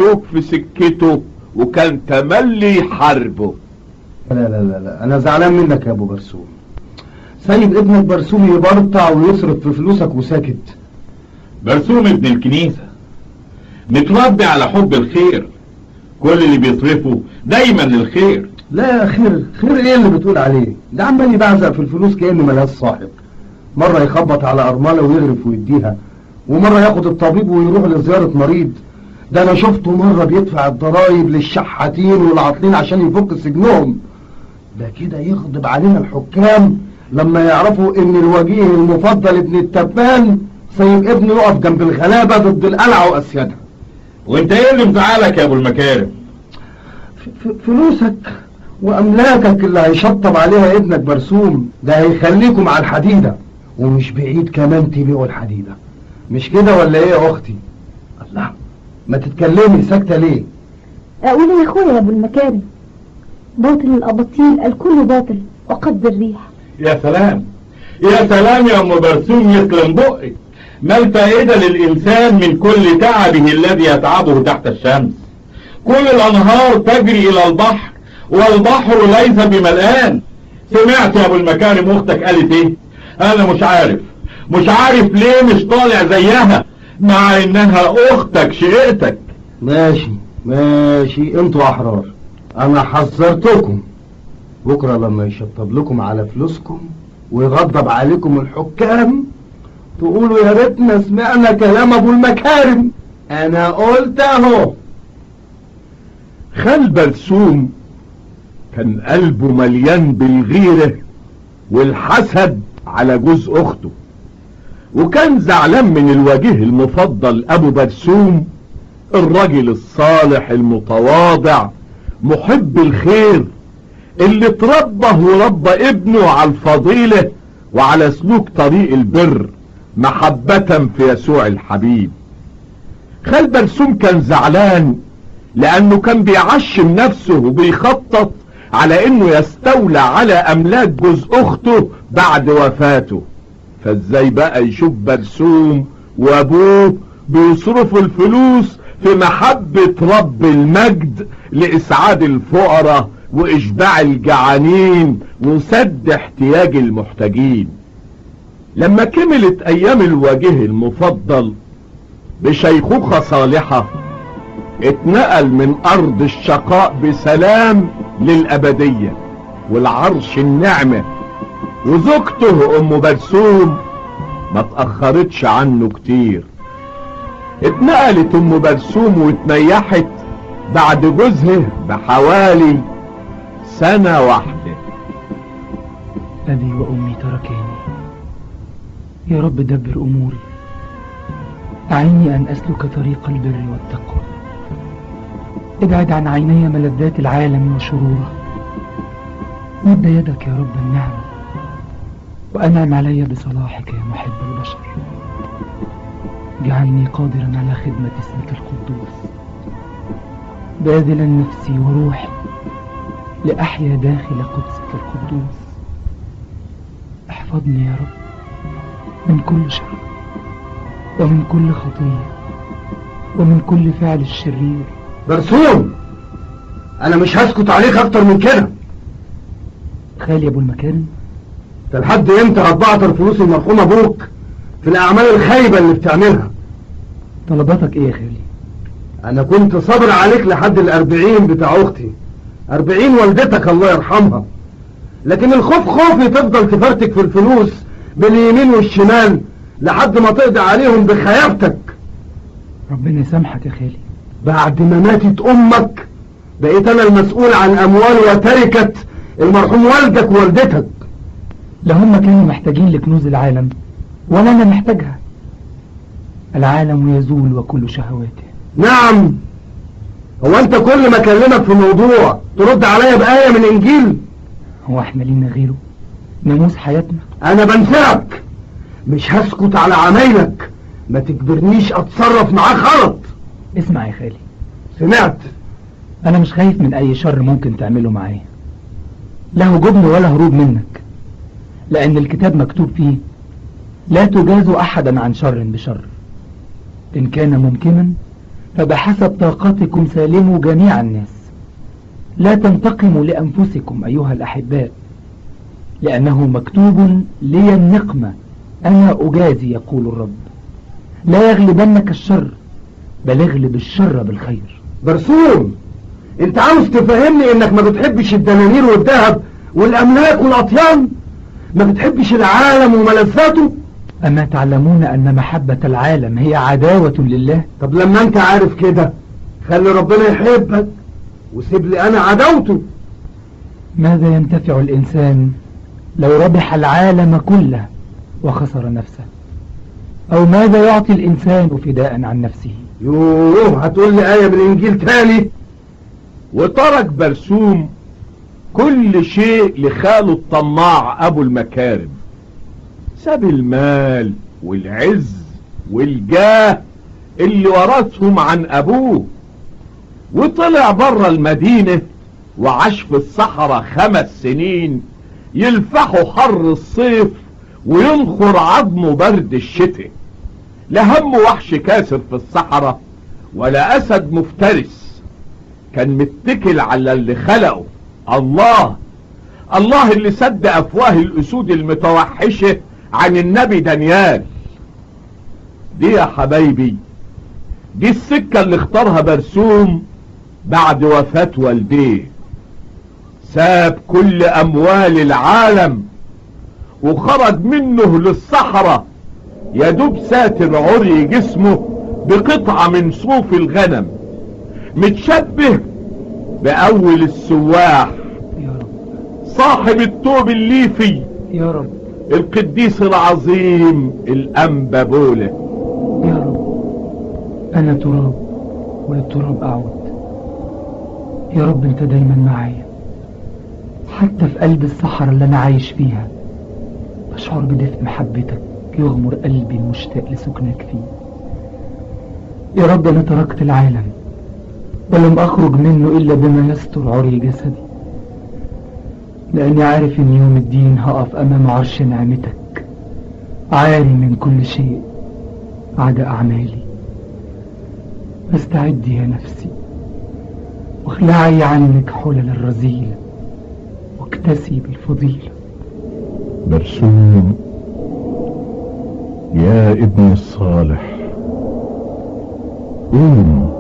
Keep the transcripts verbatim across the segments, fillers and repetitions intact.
شوك في سكته وكان تملي يحاربه. لا لا لا لا انا زعلان منك يا ابو برسوم. سايب ابنك برسوم يبرطع ويصرف في فلوسك وساكت. برسوم ابن الكنيسة متربي على حب الخير، كل اللي بيصرفه دايما للخير. لا خير خير ايه اللي بتقول عليه؟ ده عمال يبعزق في الفلوس كأنه ملهاش صاحب. مرة يخبط على أرملة ويغرف ويديها، ومرة ياخد الطبيب ويروح لزيارة مريض. ده انا شفته مرة بيدفع الضرايب للشحاتين والعاطلين عشان يفك سجنهم. ده كده يغضب علينا الحكام لما يعرفوا ان الوجيه المفضل ابن التبان سايب ابنه يقف جنب الغلابة ضد القلعة واسيادها. وانت ايه اللي مزعلك يا ابو المكارم؟ فلوسك واملاكك اللي هيشطب عليها ابنك برسوم، ده هيخليكم على الحديدة، ومش بعيد كمان تبيعوا الحديدة. مش كده ولا ايه يا اختي؟ الله، ما تتكلمي ساكتة ليه؟ اقول يا اخويا يا ابو المكارم، باطل الاباطيل الكل باطل وقد الريح. يا سلام يا سلام يا ام برسوم، يسلم بقك. ما الفائدة للإنسان من كل تعبه الذي يتعبه تحت الشمس؟ كل الأنهار تجري إلى البحر والبحر ليس بملآن. سمعت يا أبو المكارم أختك قالت إيه؟ أنا مش عارف مش عارف ليه مش طالع زيها مع إنها أختك شقيقتك. ماشي ماشي انتوا أحرار، أنا حذرتكم. بكرة لما يشطب لكم على فلوسكم ويغضب عليكم الحكام تقولوا يا ريتنا سمعنا كلام ابو المكارم. انا قلت اهو. خال برسوم كان قلبه مليان بالغيرة والحسد على جوز اخته، وكان زعلان من الوجيه المفضل ابو برسوم، الرجل الصالح المتواضع محب الخير اللي تربى وربى ابنه على الفضيلة وعلى سلوك طريق البر محبة في يسوع الحبيب. خال برسوم كان زعلان لانه كان بيعشم نفسه وبيخطط على انه يستولى على املاك جوز اخته بعد وفاته. فازاي بقى يشوف برسوم وابوه بيصرفوا الفلوس في محبة رب المجد لاسعاد الفقراء واشباع الجعانين وسد احتياج المحتاجين. لما كملت ايام الوجيه المفضل بشيخوخة صالحة اتنقل من ارض الشقاء بسلام للابدية والعرش النعمة، وزوجته ام برسوم ما تأخرتش عنه كتير. اتنقلت ام برسوم واتنيحت بعد جوزها بحوالي سنة واحدة. أبي وأمي تركاني، يا رب دبر أموري، أعني أن أسلك طريق البر والتقوى، ابعد عن عيني ملذات العالم وشروره، مد يدك يا رب النعمة وأنعم علي بصلاحك يا محب البشر، جعلني قادرا على خدمة اسمك القدوس، باذلا نفسي وروحي لأحيا داخل قدسك القدوس. احفظني يا رب من كل شر ومن كل خطية ومن كل فعل الشرير. برسوم انا مش هسكت عليك اكتر من كده. خالي ابو المكارم، انت لحد امتى هتبعتر فلوس المرحوم ابوك في الاعمال الخايبة اللي بتعملها؟ طلباتك ايه يا خالي؟ انا كنت صابر عليك لحد الاربعين بتاع اختي، اربعين والدتك الله يرحمها، لكن الخوف خوفي تفضل تفرتك في الفلوس باليمين والشمال لحد ما تقضي عليهم بخيابتك. ربنا يسامحك يا خالي. بعد ما ماتت امك بقيت انا المسؤول عن اموال وتركة المرحوم والدك ووالدتك. لا هم كانوا محتاجين لكنوز العالم ولا انا محتاجها. العالم يزول وكل شهواته. نعم، هو انت كل ما اكلمك في موضوع ترد عليا بآية من انجيل؟ هو احنا لينا غيره؟ ناموس حياتنا. انا بنفعك، مش هسكت على عمايلك، ما تجبرنيش اتصرف معاك غلط. اسمع يا خالي. سمعت. انا مش خايف من اي شر ممكن تعمله معايا، لا هجوم ولا هروب منك، لان الكتاب مكتوب فيه لا تجازوا احدا عن شر بشر، ان كان ممكنا فبحسب طاقتكم سالموا جميع الناس، لا تنتقموا لأنفسكم أيها الأحباء، لأنه مكتوب لي النقمة أنا أجازي يقول الرب. لا يغلبنك الشر بل اغلب الشر بالخير. برسوم، انت عاوز تفهمني انك ما بتحبش الدنانير والذهب والاملاك والاطيان؟ ما بتحبش العالم وملذاته؟ أما تعلمون أن محبة العالم هي عداوة لله؟ طب لما انت عارف كده خلي ربنا يحبك وسيب لي انا عداوته. ماذا ينتفع الإنسان لو ربح العالم كله وخسر نفسه؟ أو ماذا يعطي الإنسان فداء عن نفسه؟ يوه، هتقول لي آية من الإنجيل تاني؟ وترك برسوم كل شيء لخاله الطماع أبو المكارم، ساب المال والعز والجاه اللي ورثهم عن أبوه، وطلع بره المدينة وعاش في الصحراء خمس سنين يلفحوا حر الصيف وينخر عظمه برد الشتاء. لا هم وحش كاسر في الصحراء ولا أسد مفترس، كان متكل على اللي خلقه الله، الله اللي سد أفواه الأسود المتوحشة عن النبي دانيال. دي يا حبايبي دي السكة اللي اختارها برسوم بعد وفاة والديه. ساب كل أموال العالم وخرج منه للصحراء يدوب ساتر عري جسمه بقطعة من صوف الغنم، متشبه بأول السواح يا رب، صاحب الثوب الليفي يا رب، القديس العظيم الأنبا بوله. يا رب، أنا تراب وللتراب أعود. يا رب أنت دايما معايا، حتى في قلب الصحراء اللي أنا عايش فيها أشعر بدفء محبتك يغمر قلبي المشتاق لسكنك فيه. يا رب أنا تركت العالم ولم أخرج منه إلا بما يستر عري جسدي، لأني عارف إن يوم الدين هقف أمام عرش نعمتك عاري من كل شيء عدا أعمالي. فاستعدي يا نفسي واخلعي عنك حلل الرذيلة واكتسي بالفضيلة. برسوم يا ابن الصالح، قوم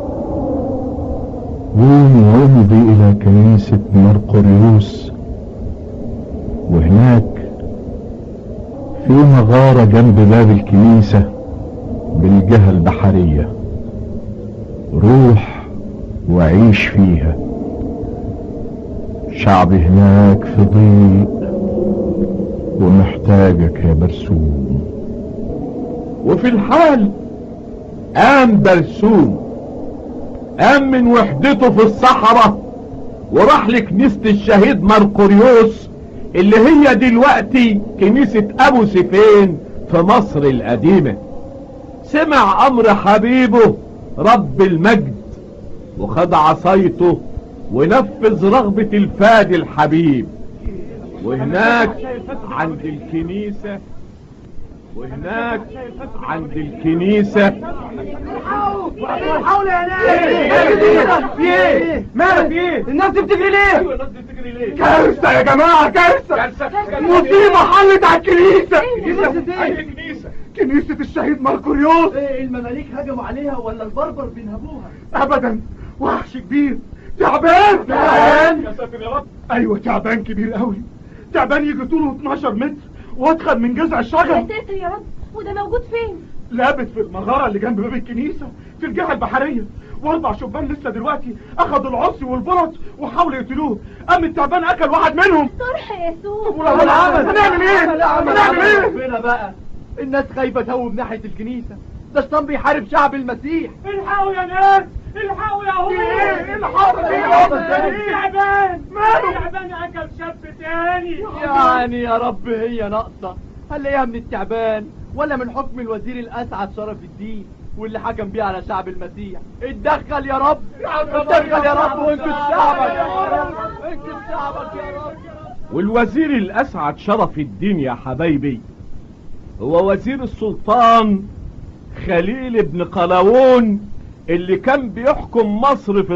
قوم وامضي الى كنيسة مرقريوس، وهناك في مغارة جنب باب الكنيسة بالجهة البحرية، روح وعيش فيها. شعب هناك في ضيق ومحتاجك يا برسوم. وفي الحال قام برسوم، قام من وحدته في الصحراء وراح لكنيسة الشهيد مرقريوس اللي هي دلوقتي كنيسة ابو سيفين في مصر القديمة. سمع امر حبيبه رب المجد وخد عصايته ونفذ رغبة الفادي الحبيب. وهناك عند الكنيسة وهناك عند الكنيسة حاول يا ناس. في ايه؟ مالك في ايه؟ الناس دي بتجري ليه؟ الناس دي بتجري ليه؟ كارثة يا جماعة، كارثة، مصيبة حلت على الكنيسة. كنيسة ايه؟ كنيسة كنيسة الشهيد مرقريوس. ايه، المماليك هجموا عليها ولا البربر بينهبوها؟ ابدا، وحش كبير تعبان. تعبان يا ساتر يا رب. ايوه تعبان كبير قوي، تعبان يجي طوله اتناشر متر وادخل من جذع الشجر. يا ساتر يا رب، وده موجود فين؟ لابت في المغارة اللي جنب باب الكنيسة في الجهة البحرية، واربع شبان لسه دلوقتي اخدوا العصي والبرص وحاولوا يقتلوه. قام التعبان اكل واحد منهم. صرح يا يسوع. ولو العمل هنعمل ايه؟ هنعمل ايه؟ فينا بقى الناس خايفة تهوب ناحية الكنيسة، ده الشيطان بيحارب شعب المسيح. الحقوا يا ناس، الحقوا يا هو. ايه الحرب ايه؟ تعبان ماله؟ تعبان اكل شاب تاني. يعني يا رب هي ناقصة هنلاقيها من التعبان ولا من حكم الوزير الاسعد شرف الدين واللي حكم بيه على شعب المسيح؟ اتدخل يا رب، اتدخل يا رب وانقذ شعبك يا رب، انقذ شعبك يا رب. والوزير الاسعد شرف الدين يا حبايبي هو وزير السلطان خليل بن قلاوون اللي كان بيحكم مصر في